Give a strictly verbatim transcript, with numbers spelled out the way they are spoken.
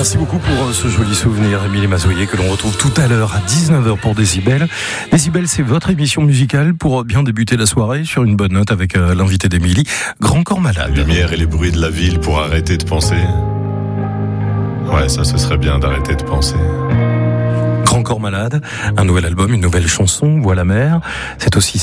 Merci beaucoup pour ce joli souvenir, Émilie Mazoyer, que l'on retrouve tout à l'heure à dix-neuf heures pour Décibel. Décibel, c'est votre émission musicale pour bien débuter la soirée sur une bonne note avec l'invité d'Émilie, Grand Corps Malade. Les lumières et les bruits de la ville pour arrêter de penser. Ouais, ça, ce serait bien d'arrêter de penser. Grand Corps Malade, un nouvel album, une nouvelle chanson, Voix la mer. C'est aussi